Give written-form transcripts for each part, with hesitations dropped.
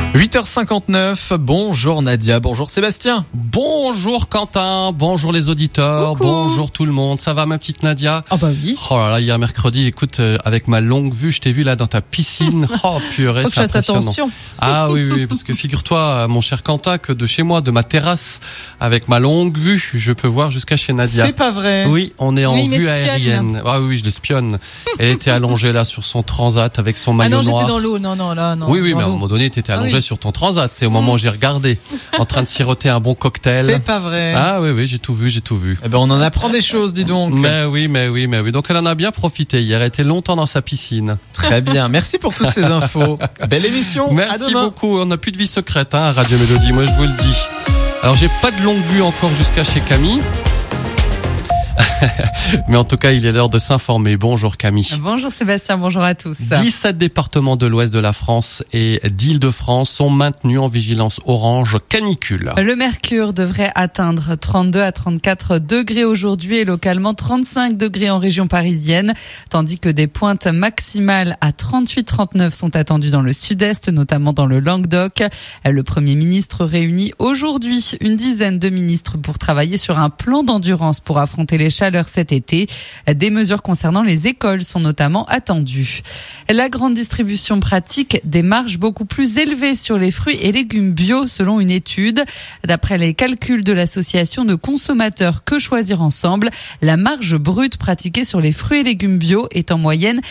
8h59, bonjour Nadia, bonjour Sébastien. Bonjour Quentin, bonjour les auditeurs, Coucou. bonjour tout le monde. Ça va ma petite Nadia? Ah bah oui. Oh là là, hier mercredi, écoute, avec ma longue vue, je t'ai vu là dans ta piscine. Oh purée, Faut que c'est je fasse impressionnant. attention. Ah oui, parce que figure-toi, mon cher Quentin, que de chez moi, de ma terrasse, avec ma longue vue, je peux voir jusqu'à chez Nadia. C'est pas vrai. Oui, on est en Oui, il vue m'espionne. aérienne. Ah oui, je l'espionne. Elle était allongée là sur son transat avec son Ah maillot non, noir. j'étais dans l'eau. Non, là, non. Oui, dans mais à un l'eau. moment donné, t'étais allongé oui. sur ton transat. C'est au moment où j'ai regardé, en train de siroter un bon cocktail. C'est pas vrai. Ah oui, j'ai tout vu. Eh ben on en apprend des choses, dis donc. Mais oui. Donc elle en a bien profité hier. Elle était longtemps dans sa piscine. Très bien, merci pour toutes ces infos. Belle émission, à Merci demain. beaucoup. On n'a plus de vie secrète à Radio Mélodie, moi je vous le dis. Alors j'ai pas de longue vue encore jusqu'à chez Camille. Mais en tout cas, il est l'heure de s'informer. Bonjour Camille. Bonjour Sébastien, bonjour à tous. 17 départements de l'ouest de la France et d'Île-de-France sont maintenus en vigilance orange canicule. Le mercure devrait atteindre 32 à 34 degrés aujourd'hui et localement 35 degrés en région parisienne, tandis que des pointes maximales à 38-39 sont attendues dans le sud-est, notamment dans le Languedoc. Le Premier ministre réunit aujourd'hui une dizaine de ministres pour travailler sur un plan d'endurance pour affronter les chaleurs cet été. Des mesures concernant les écoles sont notamment attendues. La grande distribution pratique des marges beaucoup plus élevées sur les fruits et légumes bio selon une étude. D'après les calculs de l'association de consommateurs Que Choisir Ensemble, la marge brute pratiquée sur les fruits et légumes bio est en moyenne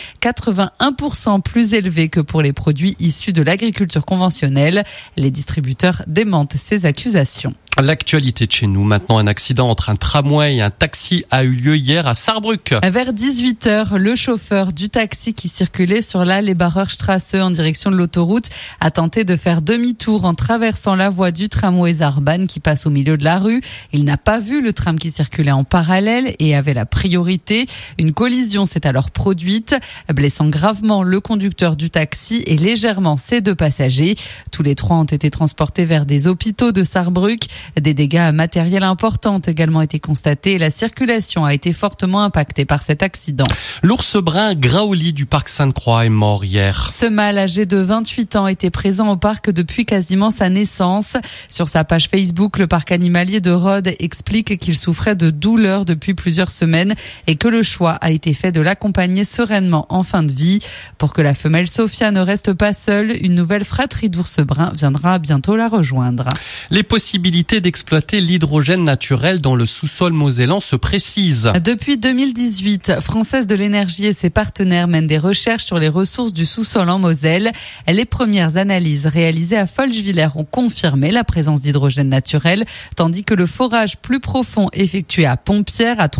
81% plus élevée que pour les produits issus de l'agriculture conventionnelle. Les distributeurs démentent ces accusations. L'actualité de chez nous, maintenant, un accident entre un tramway et un taxi a eu lieu hier à Sarrebruck. Vers 18h, le chauffeur du taxi qui circulait sur la Lebarer-Straße en direction de l'autoroute a tenté de faire demi-tour en traversant la voie du tramway Sarbahn qui passe au milieu de la rue. Il n'a pas vu le tram qui circulait en parallèle et avait la priorité. Une collision s'est alors produite, blessant gravement le conducteur du taxi et légèrement ses deux passagers. Tous les trois ont été transportés vers des hôpitaux de Sarrebruck. Des dégâts matériels importants ont également été constatés et la circulation a été fortement impactée par cet accident. L'ours brun Graouli du parc Sainte-Croix est mort hier. Ce mâle âgé de 28 ans était présent au parc depuis quasiment sa naissance. Sur sa page Facebook, le parc animalier de Rhodes explique qu'il souffrait de douleurs depuis plusieurs semaines et que le choix a été fait de l'accompagner sereinement en fin de vie. Pour que la femelle Sophia ne reste pas seule, une nouvelle fratrie d'ours bruns viendra bientôt la rejoindre. Les possibilités d'exploiter l'hydrogène naturel dans le sous-sol mosellan se précisent. Depuis 2018, Française de l'énergie et ses partenaires mènent des recherches sur les ressources du sous-sol en Moselle. Les premières analyses réalisées à Folchwiller ont confirmé la présence d'hydrogène naturel, tandis que le forage plus profond effectué à Pompierre, à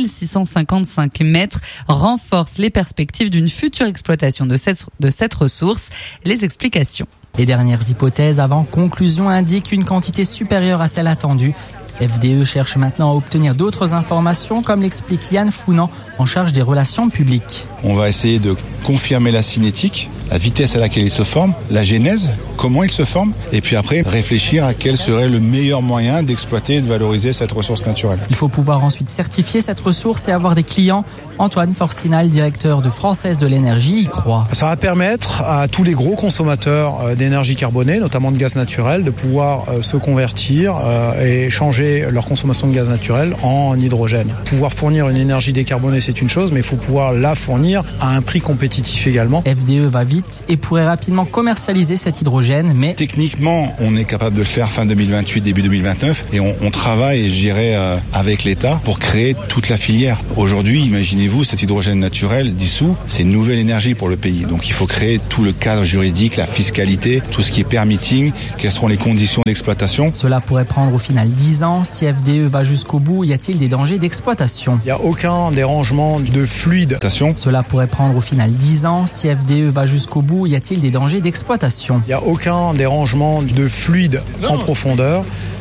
3655 mètres, renforce les perspectives d'une future exploitation de cette ressource. Les explications. Les dernières hypothèses avant conclusion indiquent une quantité supérieure à celle attendue. FDE cherche maintenant à obtenir d'autres informations, comme l'explique Yann Founan, en charge des relations publiques. On va essayer de confirmer la cinétique, la vitesse à laquelle il se forme, la genèse, comment il se forme, et puis après réfléchir à quel serait le meilleur moyen d'exploiter et de valoriser cette ressource naturelle. Il faut pouvoir ensuite certifier cette ressource et avoir des clients. Antoine Forcinal, directeur de Française de l'énergie, y croit. Ça va permettre à tous les gros consommateurs d'énergie carbonée, notamment de gaz naturel, de pouvoir se convertir et changer leur consommation de gaz naturel en hydrogène. Pouvoir fournir une énergie décarbonée, c'est une chose, mais il faut pouvoir la fournir à un prix compétitif également. FDE va vite et pourrait rapidement commercialiser cet hydrogène, mais Techniquement, on est capable de le faire fin 2028, début 2029, et on travaille, je dirais, avec l'État pour créer toute la filière. Aujourd'hui, imaginez-vous, cet hydrogène naturel dissous, c'est une nouvelle énergie pour le pays. Donc il faut créer tout le cadre juridique, la fiscalité, tout ce qui est permitting, quelles seront les conditions d'exploitation. cela pourrait prendre au final 10 ans. Si FDE va jusqu'au bout, y a-t-il des dangers d'exploitation ? Il n'y a aucun dérangement de fluide. Cela pourrait prendre au final 10 ans. Si FDE va jusqu'au bout, y a-t-il des dangers d'exploitation ? Il n'y a aucun dérangement de fluide en profondeur.